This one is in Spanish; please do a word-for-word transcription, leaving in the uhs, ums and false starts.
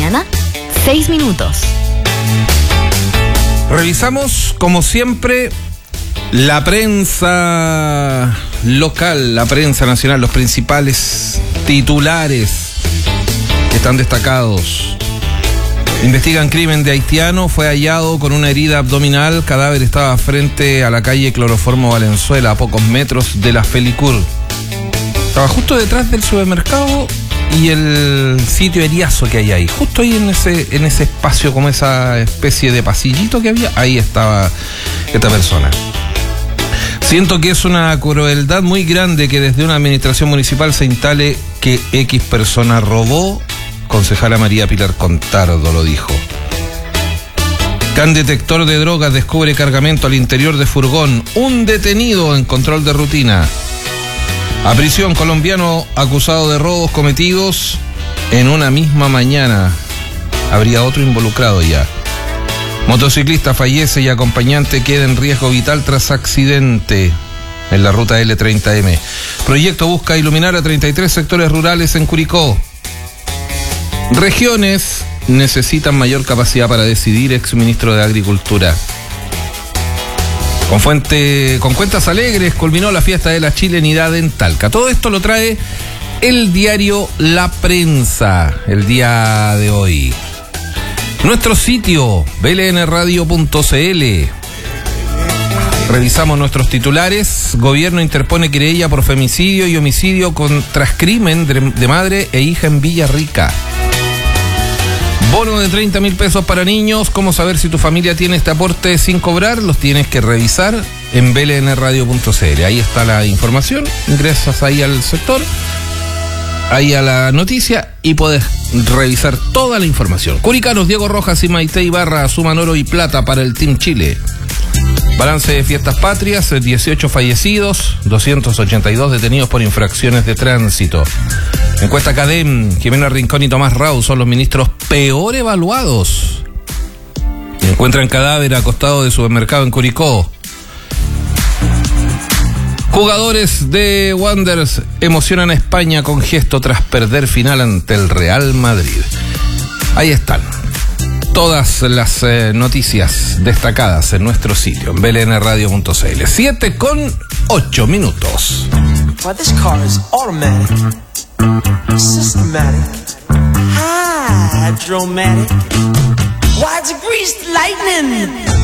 mañana, seis minutos. Revisamos, como siempre, la prensa local, la prensa nacional, los principales titulares que están destacados. Investigan crimen de haitiano, fue hallado con una herida abdominal, cadáver estaba frente a la calle Cloroformo Valenzuela, a pocos metros de la Felicur. Estaba justo detrás del supermercado y el sitio Eriazo que hay ahí, justo ahí en ese, en ese espacio, como esa especie de pasillito que había, ahí estaba esta persona. Siento que es una crueldad muy grande que desde una administración municipal se instale que X persona robó. Concejala María Pilar Contardo lo dijo. Can detector de drogas descubre cargamento al interior de furgón. Un detenido en control de rutina. A prisión colombiano acusado de robos cometidos en una misma mañana. Habría otro involucrado ya. Motociclista fallece y acompañante queda en riesgo vital tras accidente en la ruta L treinta eme. Proyecto busca iluminar a treinta y tres sectores rurales en Curicó. Regiones necesitan mayor capacidad para decidir, exministro de Agricultura. Con, fuente, con cuentas alegres culminó la fiesta de la chilenidad en Talca. Todo esto lo trae el diario La Prensa el día de hoy. Nuestro sitio, b l n radio punto c l. Revisamos nuestros titulares. Gobierno interpone querella por femicidio y homicidio con trascrimen de, de madre e hija en Villarrica. Bono de treinta mil pesos para niños. ¿Cómo saber si tu familia tiene este aporte sin cobrar? Los tienes que revisar en b l n radio punto c l. Ahí está la información. Ingresas ahí al sector, ahí a la noticia y podés revisar toda la información. Curicanos, Diego Rojas y Maite Ibarra suman oro y plata para el Team Chile. Balance de fiestas patrias, dieciocho fallecidos, doscientos ochenta y dos detenidos por infracciones de tránsito. Encuesta Cadem, Jimena Rincón y Tomás Rau son los ministros peor evaluados. Encuentran cadáver acostado de supermercado en Curicó. Jugadores de Wanderers emocionan a España con gesto tras perder final ante el Real Madrid. Ahí están todas las eh, noticias destacadas en nuestro sitio, en b l n radio punto c l. siete con ocho minutos. Well, this car is automatic, systematic, hydromatic. Why, it's greased lightning.